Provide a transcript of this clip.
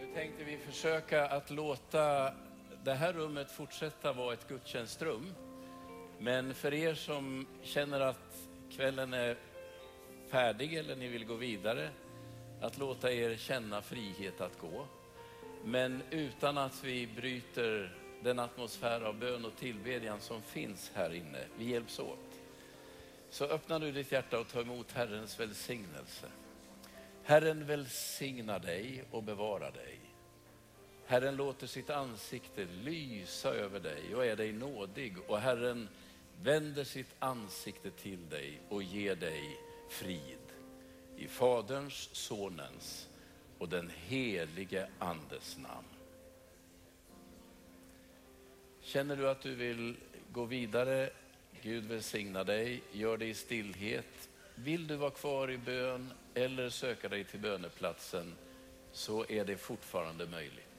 Tänkte vi försöka att låta det här rummet fortsätta vara ett gudstjänstrum. Men för er som känner att kvällen är färdig eller ni vill gå vidare, att låta er känna frihet att gå. Men utan att vi bryter den atmosfär av bön och tillbedjan som finns här inne. Vi hjälps åt. Så öppnar du ditt hjärta och tar emot Herrens välsignelse. Herren välsignar dig och bevarar dig. Herren låter sitt ansikte lysa över dig och är dig nådig. Och Herren vänder sitt ansikte till dig och ger dig frid. I Faderns, Sonens och den helige Andes namn. Känner du att du vill gå vidare? Gud välsigna dig. Gör det i stillhet. Vill du vara kvar i bön eller söka dig till böneplatsen, så är det fortfarande möjligt.